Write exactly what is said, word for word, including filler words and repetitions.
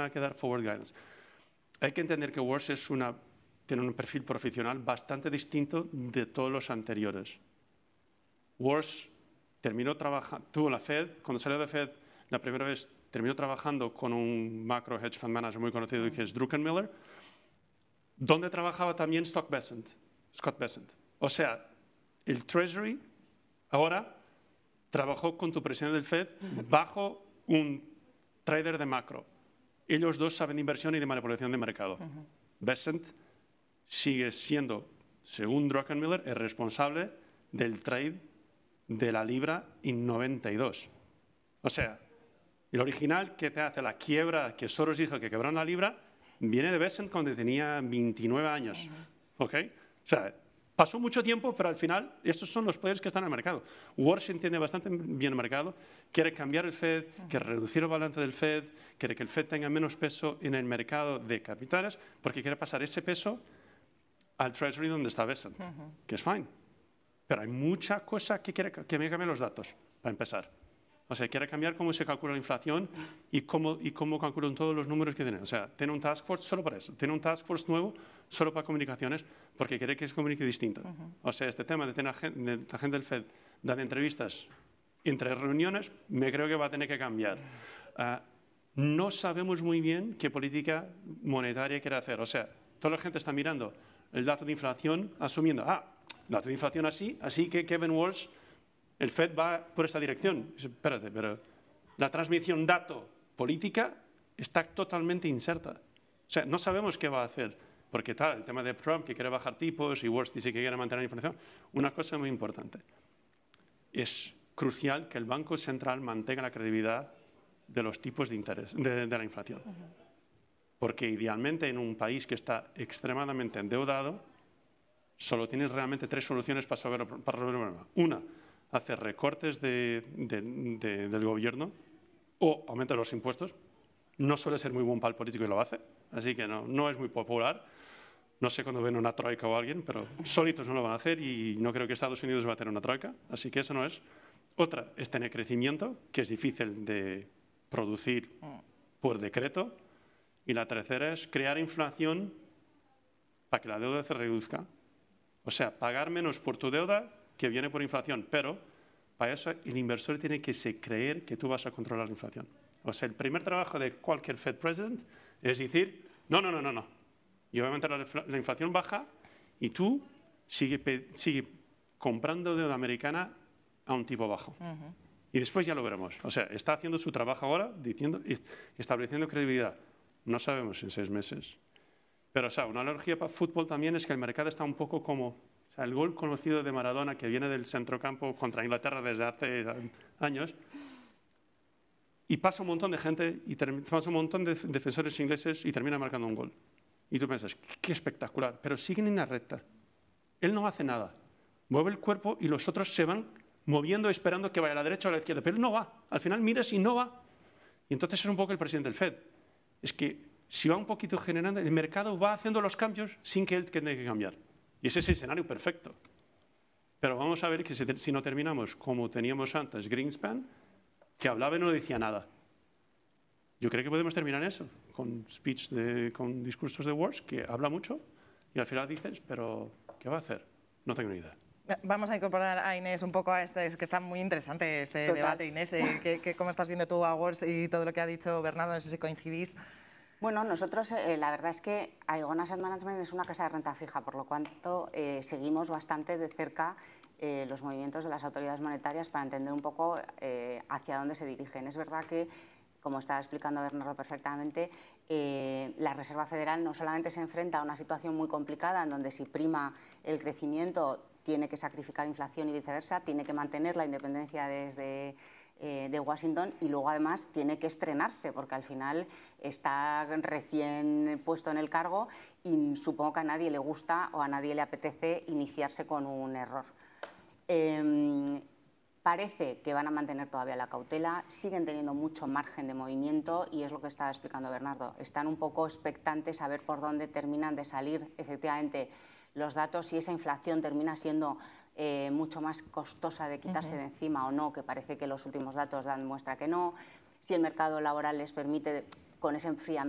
tenga que dar forward guidance. Hay que entender que Wars es una, tiene un perfil profesional bastante distinto de todos los anteriores. Wars terminó trabajando, tuvo la Fed, cuando salió de Fed la primera vez, terminó trabajando con un macro hedge fund manager muy conocido que es Druckenmiller, donde trabajaba también Scott Bessent. Scott Bessent. O sea, el Treasury ahora trabajó con tu presidente del Fed bajo un trader de macro. Ellos dos saben de inversión y de manipulación de mercado. Uh-huh. Bessent sigue siendo, según Druckenmiller, el responsable del trade de la libra en noventa y dos. O sea, el original que te hace la quiebra que Soros dijo que quebraron la libra viene de Bessent cuando tenía veintinueve años. Uh-huh. ¿Ok? O sea, pasó mucho tiempo, pero al final estos son los poderes que están en el mercado. Walsh entiende bastante bien el mercado, quiere cambiar el Fed, uh-huh. quiere reducir el balance del Fed, quiere que el Fed tenga menos peso en el mercado de capitales, porque quiere pasar ese peso al Treasury donde está Bessent, uh-huh. que es fine. Pero hay mucha cosa que quiere que me cambien los datos, para empezar. O sea, quiere cambiar cómo se calcula la inflación y cómo, y cómo calculan todos los números que tienen. O sea, tiene un task force solo para eso. Tiene un task force nuevo solo para comunicaciones porque quiere que se comunique distinto. Uh-huh. O sea, este tema de tener de la gente del Fed dar entrevistas entre reuniones, me creo que va a tener que cambiar. Uh, no sabemos muy bien qué política monetaria quiere hacer. O sea, toda la gente está mirando el dato de inflación asumiendo, ah, dato de inflación así, así que Kevin Walsh, el Fed va por esta dirección. Espérate, pero la transmisión dato-política está totalmente incerta. O sea, no sabemos qué va a hacer. Porque tal, el tema de Trump, que quiere bajar tipos, y Walsh dice que quiere mantener la inflación. Una cosa muy importante. Es crucial que el Banco Central mantenga la credibilidad de los tipos de interés, de, de la inflación. Porque idealmente en un país que está extremadamente endeudado, solo tienes realmente tres soluciones para resolver el problema. Una, hacer recortes de, de, de, del gobierno o aumentar los impuestos. No suele ser muy buen para el político y lo hace, así que no, no es muy popular. No sé cuándo ven una troika o alguien, pero solitos no lo van a hacer y no creo que Estados Unidos va a tener una troika, así que eso no es. Otra es tener crecimiento, que es difícil de producir por decreto. Y la tercera es crear inflación para que la deuda se reduzca. O sea, pagar menos por tu deuda que viene por inflación, pero para eso el inversor tiene que se creer que tú vas a controlar la inflación. O sea, el primer trabajo de cualquier Fed President es decir, no, no, no, no, no. Yo voy a mantener la, la inflación baja y tú sigue, sigue comprando deuda americana a un tipo bajo. Uh-huh. Y después ya lo veremos. O sea, está haciendo su trabajo ahora, diciendo, estableciendo credibilidad. No sabemos en seis meses. Pero, o sea, una analogía para fútbol también es que el mercado está un poco como... O sea, el gol conocido de Maradona, que viene del centrocampo contra Inglaterra desde hace años, y pasa un montón de gente, y pasa un montón de defensores ingleses y termina marcando un gol. Y tú piensas, qué espectacular, pero siguen en la recta. Él no hace nada. Mueve el cuerpo y los otros se van moviendo esperando que vaya a la derecha o a la izquierda, pero él no va. Al final miras y no va. Y entonces es un poco el presidente del Fed. Es que si va un poquito generando, el mercado va haciendo los cambios sin que él tenga que cambiar. Y ese es el escenario perfecto. Pero vamos a ver que si no terminamos como teníamos antes Greenspan, que hablaba y no decía nada. Yo creo que podemos terminar eso, con speech, de, con discursos de Walsh, que habla mucho y al final dices, pero ¿qué va a hacer? No tengo ni idea. Vamos a incorporar a Inés un poco a este, es que está muy interesante este Total. debate, Inés, eh, que, que, ¿cómo estás viendo tú a Walsh y todo lo que ha dicho Bernardo? No sé si coincidís. Bueno, nosotros eh, la verdad es que Aegon Asset Management es una casa de renta fija, por lo cuanto eh, seguimos bastante de cerca eh, los movimientos de las autoridades monetarias para entender un poco eh, hacia dónde se dirigen. Es verdad que, como estaba explicando Bernardo perfectamente, eh, la Reserva Federal no solamente se enfrenta a una situación muy complicada en donde si prima el crecimiento tiene que sacrificar inflación y viceversa, tiene que mantener la independencia desde eh, de Washington y luego además tiene que estrenarse porque al final está recién puesto en el cargo y supongo que a nadie le gusta o a nadie le apetece iniciarse con un error. Eh, Parece que van a mantener todavía la cautela, siguen teniendo mucho margen de movimiento y es lo que estaba explicando Bernardo. Están un poco expectantes a ver por dónde terminan de salir efectivamente los datos, si esa inflación termina siendo eh, mucho más costosa de quitarse uh-huh. de encima o no, que parece que los últimos datos dan muestra que no, si el mercado laboral les permite con ese enfriamiento